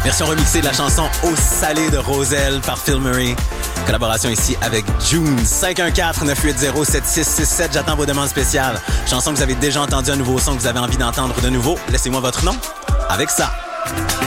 Version remixée de la chanson Au salé de Roselle par Phil Murray. Collaboration ici avec June. 514-980-7667. J'attends vos demandes spéciales. Chanson que vous avez déjà entendue, un nouveau son que vous avez envie d'entendre de nouveau. Laissez-moi votre nom avec ça.